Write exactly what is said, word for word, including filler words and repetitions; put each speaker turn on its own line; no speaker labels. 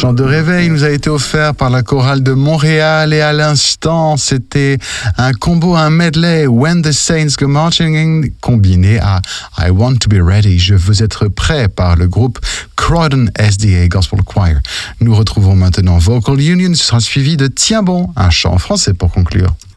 chant de réveil nous a été offert par la chorale de Montréal et à l'instant, c'était un combo, un medley, When the Saints Go Marching In, combiné à I Want to Be Ready, je veux être prêt, par le groupe Croydon S D A Gospel Choir. Nous retrouvons maintenant Vocal Union, ce sera suivi de Tiens bon, un chant en français pour conclure.